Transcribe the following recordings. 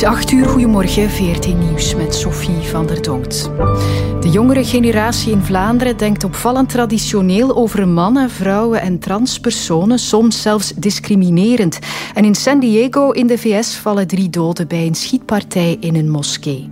is 8:00, goedemorgen, VRT Nieuws met Sophie van der Dongt. De jongere generatie in Vlaanderen denkt opvallend traditioneel over mannen, vrouwen en transpersonen, soms zelfs discriminerend. En in San Diego in de VS vallen 3 doden bij een schietpartij in een moskee.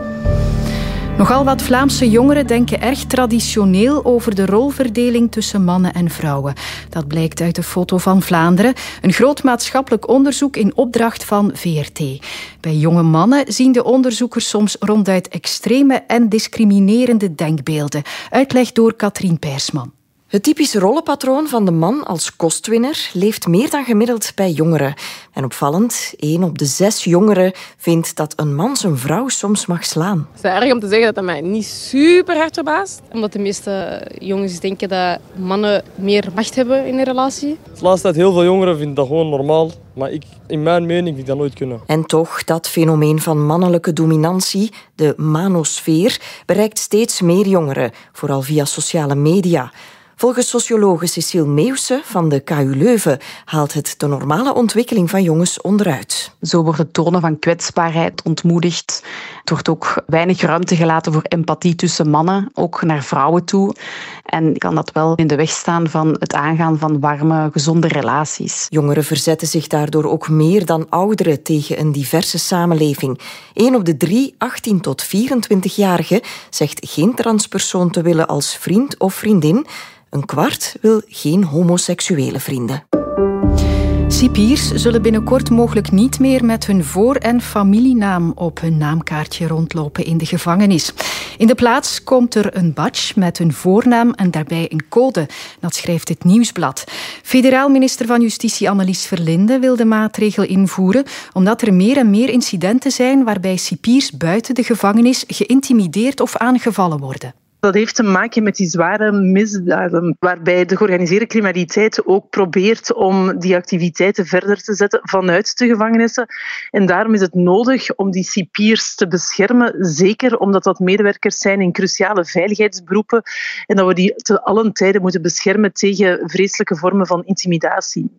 Nogal wat Vlaamse jongeren denken erg traditioneel over de rolverdeling tussen mannen en vrouwen. Dat blijkt uit de Foto van Vlaanderen, een groot maatschappelijk onderzoek in opdracht van VRT. Bij jonge mannen zien de onderzoekers soms ronduit extreme en discriminerende denkbeelden. Uitleg door Katrien Persman. Het typische rollenpatroon van de man als kostwinner leeft meer dan gemiddeld bij jongeren. En opvallend, 1 op de 6 jongeren vindt dat een man zijn vrouw soms mag slaan. Het is erg om te zeggen dat dat mij niet super hard verbaast. Omdat de meeste jongens denken dat mannen meer macht hebben in een relatie. De laatste tijd heel veel jongeren vinden dat gewoon normaal. Maar in mijn mening vind ik dat nooit kunnen. En toch, dat fenomeen van mannelijke dominantie, de manosfeer, bereikt steeds meer jongeren, vooral via sociale media. Volgens sociologe Cecile Meeuwse van de KU Leuven haalt het de normale ontwikkeling van jongens onderuit. Zo wordt het tonen van kwetsbaarheid ontmoedigd. Het wordt ook weinig ruimte gelaten voor empathie tussen mannen, ook naar vrouwen toe. En kan dat wel in de weg staan van het aangaan van warme, gezonde relaties. Jongeren verzetten zich daardoor ook meer dan ouderen tegen een diverse samenleving. 1 op de 3 18 tot 24-jarigen zegt geen transpersoon te willen als vriend of vriendin. 1/4 wil geen homoseksuele vrienden. Cipiers zullen binnenkort mogelijk niet meer met hun voor- en familienaam op hun naamkaartje rondlopen in de gevangenis. In de plaats komt er een badge met hun voornaam en daarbij een code. Dat schrijft het Nieuwsblad. Federaal minister van Justitie Annelies Verlinde wil de maatregel invoeren omdat er meer en meer incidenten zijn waarbij cipiers buiten de gevangenis geïntimideerd of aangevallen worden. Dat heeft te maken met die zware misdaden, waarbij de georganiseerde criminaliteit ook probeert om die activiteiten verder te zetten vanuit de gevangenissen. En daarom is het nodig om die cipiers te beschermen, zeker omdat dat medewerkers zijn in cruciale veiligheidsberoepen en dat we die te allen tijden moeten beschermen tegen vreselijke vormen van intimidatie.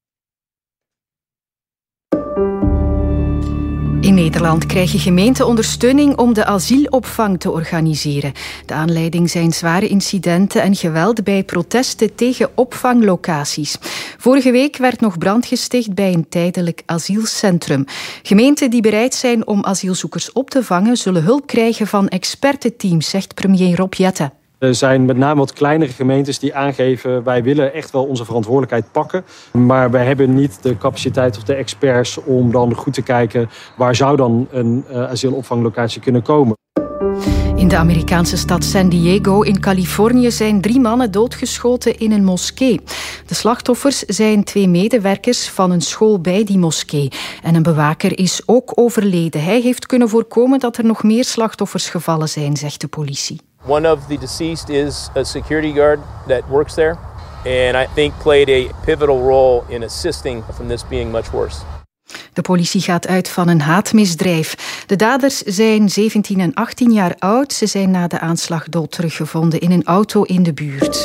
In Nederland krijgen gemeenten ondersteuning om de asielopvang te organiseren. De aanleiding zijn zware incidenten en geweld bij protesten tegen opvanglocaties. Vorige week werd nog brand gesticht bij een tijdelijk asielcentrum. Gemeenten die bereid zijn om asielzoekers op te vangen zullen hulp krijgen van expertenteams, zegt premier Rob Jetten. Er zijn met name wat kleinere gemeentes die aangeven wij willen echt wel onze verantwoordelijkheid pakken. Maar wij hebben niet de capaciteit of de experts om dan goed te kijken waar zou dan een asielopvanglocatie kunnen komen. In de Amerikaanse stad San Diego in Californië zijn 3 mannen doodgeschoten in een moskee. De slachtoffers zijn 2 medewerkers van een school bij die moskee. En een bewaker is ook overleden. Hij heeft kunnen voorkomen dat er nog meer slachtoffers gevallen zijn, zegt de politie. One of the deceased is a security guard that works there, and I think played a pivotal role in assisting from this being much worse. De politie gaat uit van een haatmisdrijf. De daders zijn 17 en 18 jaar oud. Ze zijn na de aanslag dood teruggevonden in een auto in de buurt.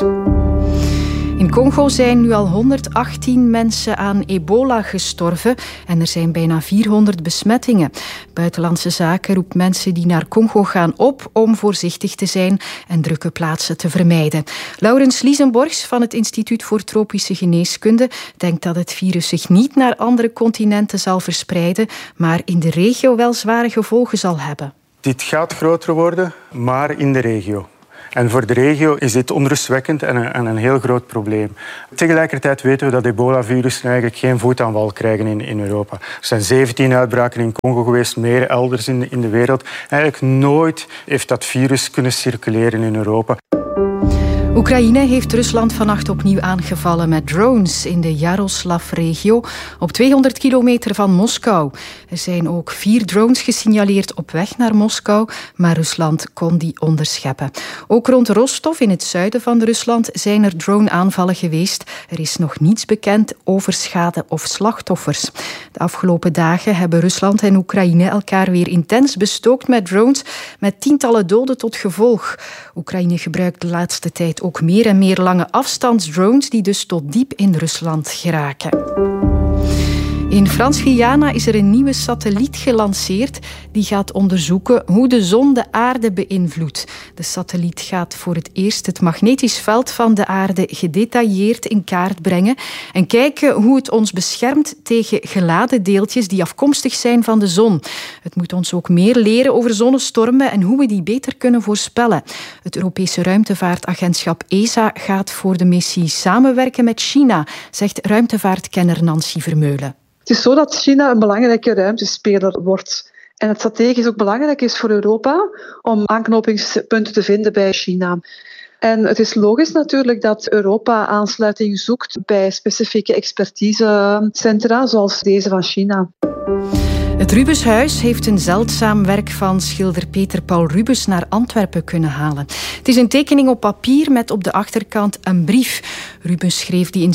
In Congo zijn nu al 118 mensen aan ebola gestorven en er zijn bijna 400 besmettingen. Buitenlandse Zaken roept mensen die naar Congo gaan op om voorzichtig te zijn en drukke plaatsen te vermijden. Laurens Liesenborgs van het Instituut voor Tropische Geneeskunde denkt dat het virus zich niet naar andere continenten zal verspreiden, maar in de regio wel zware gevolgen zal hebben. Dit gaat groter worden, maar in de regio. En voor de regio is dit onrustwekkend en een heel groot probleem. Tegelijkertijd weten we dat ebola-virussen eigenlijk geen voet aan wal krijgen in Europa. Er zijn 17 uitbraken in Congo geweest, meer elders in de wereld. Eigenlijk nooit heeft dat virus kunnen circuleren in Europa. Oekraïne heeft Rusland vannacht opnieuw aangevallen met drones in de Jaroslav-regio op 200 kilometer van Moskou. Er zijn ook 4 drones gesignaleerd op weg naar Moskou, maar Rusland kon die onderscheppen. Ook rond Rostov in het zuiden van Rusland zijn er drone-aanvallen geweest. Er is nog niets bekend over schade of slachtoffers. De afgelopen dagen hebben Rusland en Oekraïne elkaar weer intens bestookt met drones, met tientallen doden tot gevolg. Oekraïne gebruikt de laatste tijd ook meer en meer lange afstandsdrones die dus tot diep in Rusland geraken. In Frans-Guyana is er een nieuwe satelliet gelanceerd die gaat onderzoeken hoe de zon de aarde beïnvloedt. De satelliet gaat voor het eerst het magnetisch veld van de aarde gedetailleerd in kaart brengen en kijken hoe het ons beschermt tegen geladen deeltjes die afkomstig zijn van de zon. Het moet ons ook meer leren over zonnestormen en hoe we die beter kunnen voorspellen. Het Europese ruimtevaartagentschap ESA gaat voor de missie samenwerken met China, zegt ruimtevaartkenner Nancy Vermeulen. Het is zo dat China een belangrijke ruimtespeler wordt. En het strategisch ook belangrijk is voor Europa om aanknopingspunten te vinden bij China. En het is logisch natuurlijk dat Europa aansluiting zoekt bij specifieke expertisecentra zoals deze van China. Het Rubenshuis heeft een zeldzaam werk van schilder Peter Paul Rubens naar Antwerpen kunnen halen. Het is een tekening op papier met op de achterkant een brief. Rubens schreef die in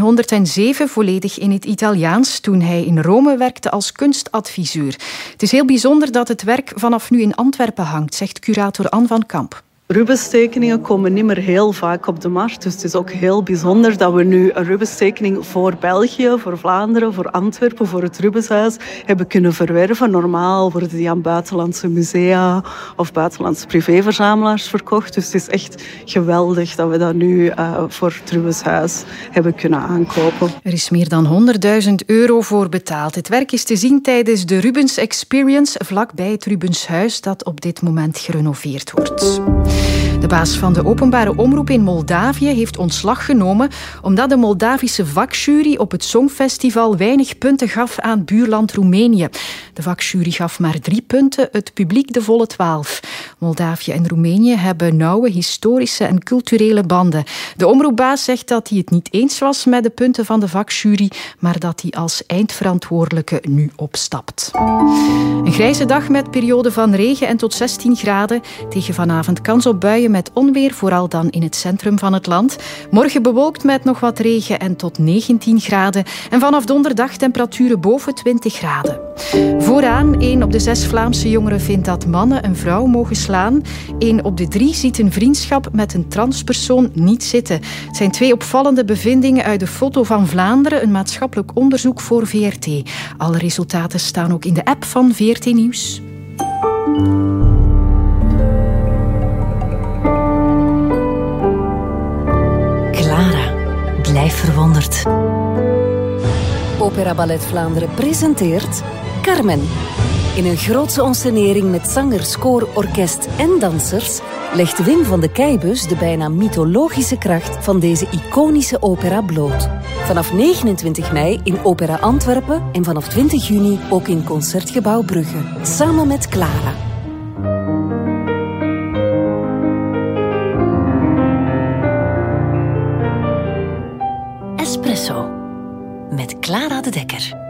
1607 volledig in het Italiaans toen hij in Rome werkte als kunstadviseur. Het is heel bijzonder dat het werk vanaf nu in Antwerpen hangt, zegt curator Anne van Kamp. Rubens-tekeningen komen niet meer heel vaak op de markt. Dus het is ook heel bijzonder dat we nu een Rubens-tekening voor België, voor Vlaanderen, voor Antwerpen, voor het Rubenshuis hebben kunnen verwerven. Normaal worden die aan buitenlandse musea of buitenlandse privéverzamelaars verkocht. Dus het is echt geweldig dat we dat nu voor het Rubenshuis hebben kunnen aankopen. Er is meer dan €100.000 voor betaald. Het werk is te zien tijdens de Rubens Experience vlakbij het Rubenshuis dat op dit moment gerenoveerd wordt. De baas van de openbare omroep in Moldavië heeft ontslag genomen omdat de Moldavische vakjury op het Songfestival weinig punten gaf aan buurland Roemenië. De vakjury gaf maar 3 punten, het publiek de volle 12. Moldavië en Roemenië hebben nauwe historische en culturele banden. De omroepbaas zegt dat hij het niet eens was met de punten van de vakjury, maar dat hij als eindverantwoordelijke nu opstapt. Een grijze dag met periode van regen en tot 16 graden. Tegen vanavond kans op buien met onweer, vooral dan in het centrum van het land. Morgen bewolkt met nog wat regen en tot 19 graden. En vanaf donderdag temperaturen boven 20 graden. Vooraan, 1 op de 6 Vlaamse jongeren vindt dat mannen een vrouw mogen slaan. 1 op de 3 ziet een vriendschap met een transpersoon niet zitten. Het zijn 2 opvallende bevindingen uit de Foto van Vlaanderen, een maatschappelijk onderzoek voor VRT. Alle resultaten staan ook in de app van VRT Nieuws. Clara, blijf verwonderd. Opera Ballet Vlaanderen presenteert Carmen. In een grootse onscenering met zangers, koor, orkest en dansers legt Wim van de Keibus de bijna mythologische kracht van deze iconische opera bloot. Vanaf 29 mei in Opera Antwerpen en vanaf 20 juni ook in Concertgebouw Brugge. Samen met Clara. Espresso met Clara de Dekker.